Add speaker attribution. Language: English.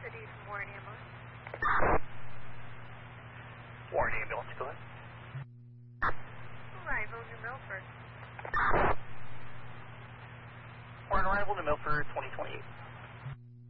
Speaker 1: City from Warren Ambulance.
Speaker 2: Warren Ambulance, go ahead.
Speaker 1: Arrival, New Milford.
Speaker 2: Warren arrival to Milford 2028.